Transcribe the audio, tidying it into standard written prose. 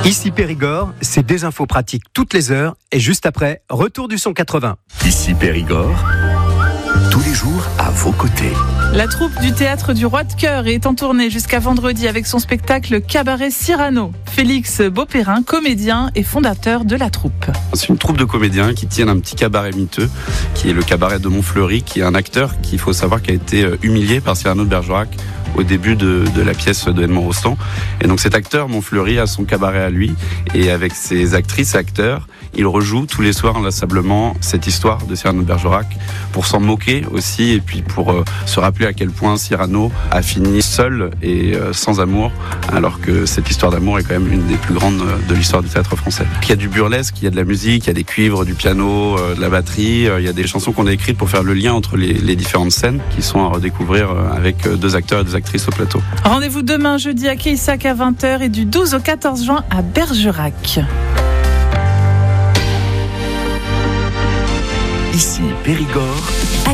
Ici Périgord, c'est des infos pratiques toutes les heures et juste après, retour du son 80. Ici Périgord, tous les jours à vos côtés. La troupe du Théâtre du Roi de Cœur est en tournée jusqu'à vendredi avec son spectacle Cabaret Cyrano. Félix Beauperrin, comédien et fondateur de la troupe. C'est une troupe de comédiens qui tiennent un petit cabaret miteux, qui est le cabaret de Montfleury, qui est un acteur qu'il faut savoir qui a été humilié par Cyrano de Bergerac au début de la pièce de Edmond Rostand. Et donc cet acteur, Montfleury, a son cabaret à lui. Et avec ses actrices et acteurs, il rejoue tous les soirs inlassablement cette histoire de Cyrano de Bergerac pour s'en moquer aussi et puis pour se rappeler à quel point Cyrano a fini seul et sans amour, alors que cette histoire d'amour est quand même une des plus grandes de l'histoire du théâtre français. Il y a du burlesque, il y a de la musique, il y a des cuivres, du piano, de la batterie, il y a des chansons qu'on a écrites pour faire le lien entre les différentes scènes qui sont à redécouvrir avec deux acteurs et deux actrices au plateau. Rendez-vous demain jeudi à Quayssac à 20h et du 12 au 14 juin à Bergerac. Ici Périgord.